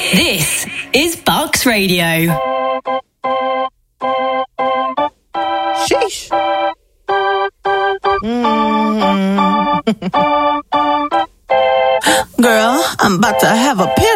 This is Bucks Radio. Sheesh. Girl, I'm about to have a pit